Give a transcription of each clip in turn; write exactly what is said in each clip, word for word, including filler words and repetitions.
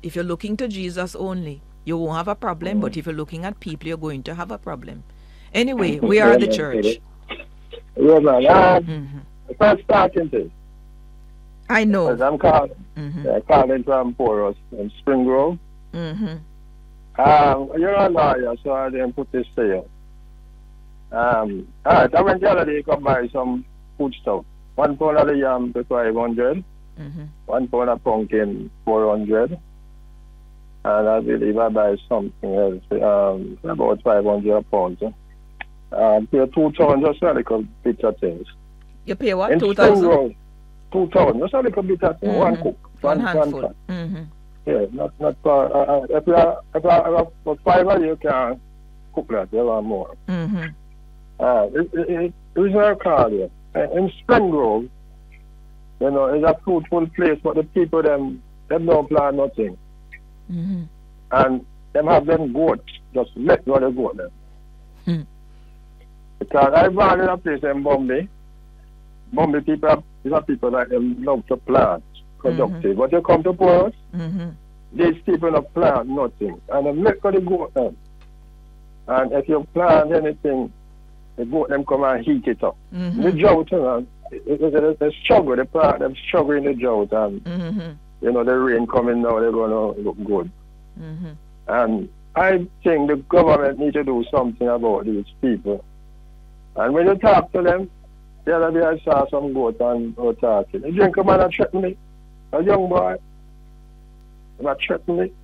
If you're looking to Jesus only, you won't have a problem. But if you're looking at people, you're going to have a problem. Anyway, we are the church. Yeah, man. Uh, mm-hmm. If I'm starting this, I know. I'm calling, mm-hmm. yeah, calling from Porus in Spring Grove. Mm-hmm. Um, you're a lawyer, so I didn't put this to you. Um, all right, I went the other day to buy some food stuff. One pound of the yam to five hundred. Mm-hmm. One pound of pumpkin, four hundred. And I believe I buy something else, um, about five hundred pounds. Um, pay two thousand just a little bit of things. You pay what? two thousand? two thousand, just a little bit of things. Mm-hmm. One cook. One, one handful. One mm-hmm. Yeah, not, not for, uh, uh, if you are, if you are, for five of you can cook that, you want more. Mm-hmm. Uh, it, it, it, it was a car there. In Spring Grove, you know, it's a fruitful place, but the people, them, them don't plant nothing. Mm-hmm. And them have them goats, just let go the goat them. Hmm. Because I ran in a place in Bombay. Bombay people, these are people like them love to plant, productive. Mm-hmm. But you come to Porus, mm-hmm. these people don't plant nothing. And they let go the goat them. And if you plant anything, the goat them come and heat it up. Mm-hmm. The drought, you know, they struggle, they plant them struggle in the drought. And, mm-hmm. you know, the rain coming now, they're going to look good. Mm-hmm. And I think the government needs to do something about these people. And when you talk to them, the other day I saw some goat and were talking. The drinker man had threatened me, a young boy. He had threatened me.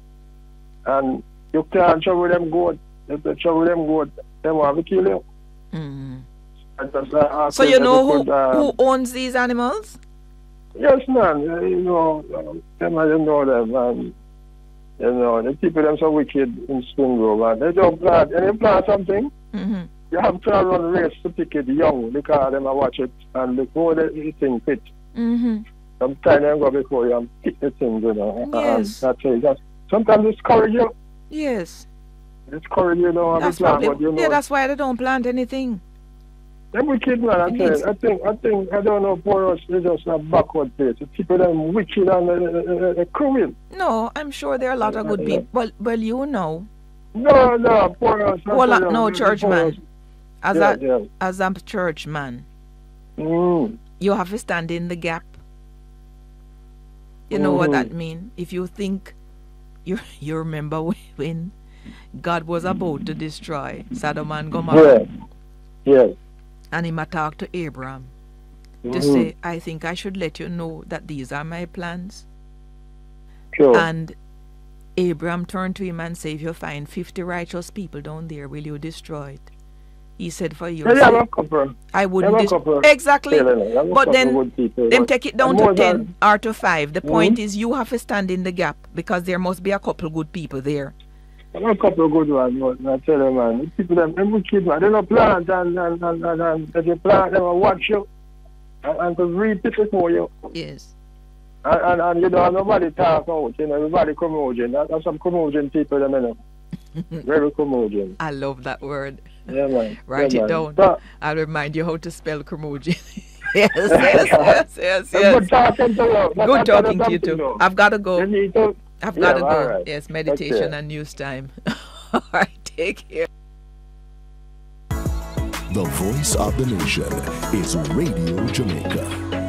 And you can't trouble them goat. If you trouble them goat, they want to kill you. Mm-hmm. Just, uh, so you know who, could, uh, who owns these animals? Yes, man. You know, them, I don't know them. And, you know, the people them so wicked in Spring Grove. And they don't plant. And they plant something, mm-hmm. you have to run a race to pick it young because them I watch it and before the thing fit. Mm-hmm. Sometimes they go before you and pick the things, you know. Yes. And that's it. That's, sometimes it's courage you. Yes. It's courage you don't have that's a plan, probably, but you know. Yeah, that's why they don't plant anything. Them wicked, man. I, tell you, I think, I think, I don't know, for us, it's just a backward place. The people them wicked and uh, uh, uh, cruel. No, I'm sure there are a lot of good people. Well, well, you know. No, no, for us. Well, uh, no, churchman. As yeah, a yeah. as a churchman, mm. you have to stand in the gap. You know mm-hmm. what that means? If you think, you you remember when God was about to destroy Sodom and Gomorrah? Yeah. Yes. And he might talk to Abraham mm-hmm. to say, I think I should let you know that these are my plans. Sure. And Abraham turned to him and said, if you find fifty righteous people down there, will you destroy it? He said, for you, yeah, say, I wouldn't destroy exactly. But then them take it down to ten or to five. The mm-hmm. point is you have to stand in the gap because there must be a couple good people there. A couple of good ones, I tell you, man. People, them, every kid, man, they don't plant and, and, and, and, and if you plant them and watch you and, and to read it for you. Yes. And, and, and you know, nobody talk out, you know, everybody curmudgeon. That, that's some curmudgeon people, you know. Very curmudgeon. I love that word. Yeah, man. Write yeah, it man. down. So, I'll remind you how to spell curmudgeon. yes, yes, yes, yes, yes. Good talking to you. Good talking to you too. Though. I've got to go. You need to, I've got to yeah, go. Right. Yes, meditation and news time. All right, take care. The voice of the nation is Radio Jamaica.